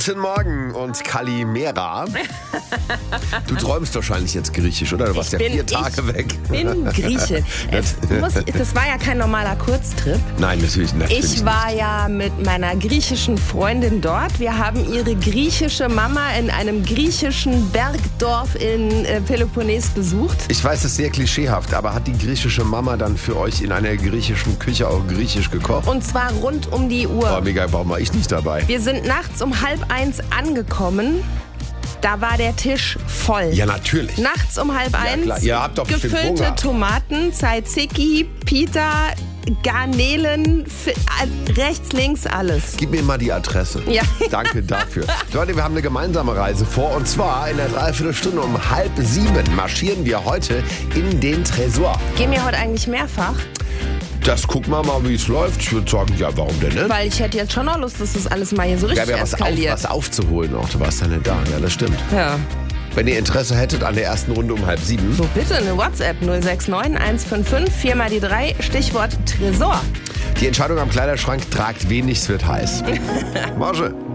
Guten Morgen und Kalimera. Du träumst wahrscheinlich jetzt Griechisch, oder? Du warst ja 4 Tage weg. Ich bin Grieche. Das war ja kein normaler Kurztrip. Nein, natürlich nicht. Ich war ja mit meiner griechischen Freundin dort. Wir haben ihre griechische Mama in einem griechischen Bergdorf in Peloponnes besucht. Ich weiß, das ist sehr klischeehaft, aber hat die griechische Mama dann für euch in einer griechischen Küche auch griechisch gekocht? Und zwar rund um die Uhr. Oh, mega, warum war ich nicht dabei? Wir sind nachts um 12:30 angekommen. Da war der Tisch voll. Ja, natürlich. Nachts um 12:30. Klar. Ihr habt doch bestimmt gefüllte Hunger. Tomaten, Tzatziki, Pita, Garnelen, rechts, links, alles. Gib mir mal die Adresse. Ja. Danke dafür. Leute, wir haben eine gemeinsame Reise vor. Und zwar in der Dreiviertelstunde um 6:30 marschieren wir heute in den Tresor. Gehen wir heute eigentlich mehrfach? Das gucken wir mal, wie es läuft. Ich würde sagen, ja, warum denn nicht? Weil ich hätte jetzt schon noch Lust, dass das alles mal hier so richtig eskaliert. Was aufzuholen auch. Du warst ja nicht da. Ja, das stimmt. Ja. Wenn ihr Interesse hättet an der ersten Runde um 6:30. So, bitte eine WhatsApp 069 155 4 mal die 3, Stichwort Tresor. Die Entscheidung am Kleiderschrank tragt wenig, es wird heiß. Marge.